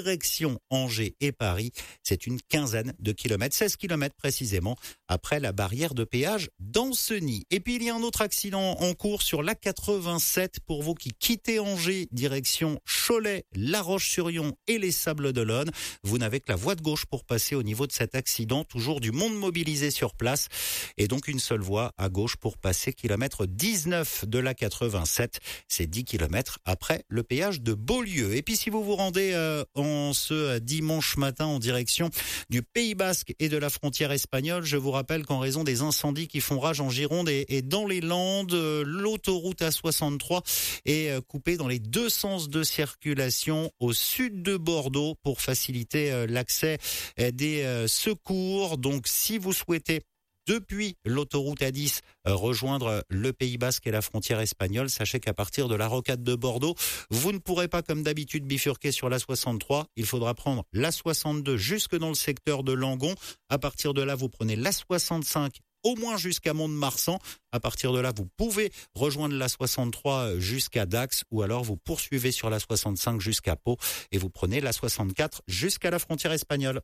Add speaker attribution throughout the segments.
Speaker 1: direction Angers et Paris. C'est une quinzaine de kilomètres, 16 kilomètres précisément, après la barrière de péage d'Ancenis. Et puis il y a un autre accident en cours sur l'A87 pour vous qui quittez Angers, direction Cholet, La Roche-sur-Yon et les Sables-d'Olonne. Vous n'avez que la voie de gauche pour passer au niveau de cet accident, toujours du monde mobilisé sur place et donc une seule voie à gauche pour passer kilomètre 19 de l'A87. C'est 10 kilomètres après le péage de Beaulieu. Et puis si vous vous rendez en ce dimanche matin en direction du Pays Basque et de la frontière espagnole, je vous rappelle qu'en raison des incendies qui font rage en Gironde et dans les Landes, l'autoroute A63 est coupée dans les deux sens de circulation au sud de Bordeaux pour faciliter l'accès des secours. Donc si vous souhaitez depuis l'autoroute A10 rejoindre le Pays Basque et la frontière espagnole, sachez qu'à partir de la rocade de Bordeaux, vous ne pourrez pas comme d'habitude bifurquer sur la 63. Il faudra prendre la 62 jusque dans le secteur de Langon. À partir de là, vous prenez la 65 au moins jusqu'à Mont-de-Marsan. À partir de là, vous pouvez rejoindre la 63 jusqu'à Dax ou alors vous poursuivez sur la 65 jusqu'à Pau et vous prenez la 64 jusqu'à la frontière espagnole.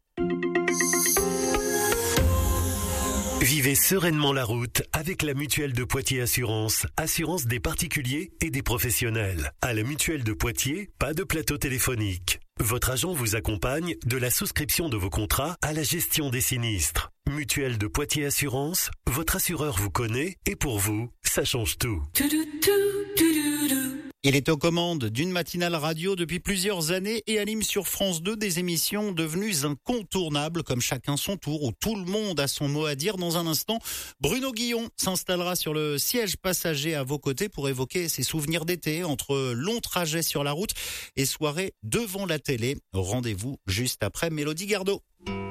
Speaker 2: Vivez sereinement la route avec la Mutuelle de Poitiers Assurance. Assurance des particuliers et des professionnels. À la Mutuelle de Poitiers, pas de plateau téléphonique. Votre agent vous accompagne de la souscription de vos contrats à la gestion des sinistres. Mutuelle de Poitiers Assurance, votre assureur vous connaît et pour vous, ça change tout.
Speaker 1: Il est aux commandes d'une matinale radio depuis plusieurs années et anime sur France 2 des émissions devenues incontournables comme Chacun son tour où tout le monde a son mot à dire. Dans un instant, Bruno Guillon s'installera sur le siège passager à vos côtés pour évoquer ses souvenirs d'été entre longs trajets sur la route et soirées devant la télé. Rendez-vous juste après Mélodie Gardot.